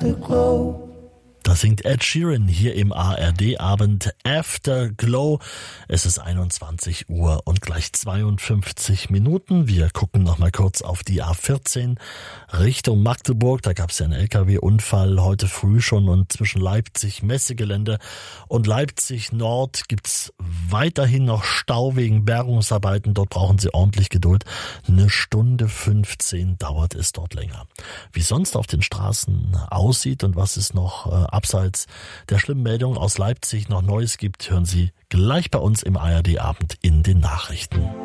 Afterglow. Da singt Ed Sheeran hier im ARD-Abend Afterglow. Es ist 21 Uhr und gleich 52 Minuten. Wir gucken noch mal kurz auf die A14 Richtung Magdeburg. Da gab es ja einen LKW-Unfall heute früh schon und zwischen Leipzig Messegelände und Leipzig Nord gibt's weiterhin noch Stau wegen Bergungsarbeiten. Dort brauchen Sie ordentlich Geduld. 1:15 dauert es dort länger. Wie sonst auf den Straßen aussieht und was es noch abseits der schlimmen Meldung aus Leipzig noch Neues gibt, hören Sie gleich bei uns im ARD-Abend in den Nachrichten.